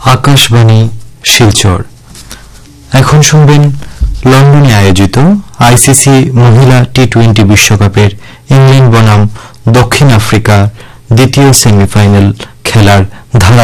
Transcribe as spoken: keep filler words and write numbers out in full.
আকাশবাণী শিলচর। এখন শুনবেন লন্ডনে আয়োজিত আইসিসি মহিলা টি টোয়েন্টি বিশ্বকাপের ইংল্যান্ড বনাম দক্ষিণ আফ্রিকা দ্বিতীয় সেমিফাইনাল খেলার ধারা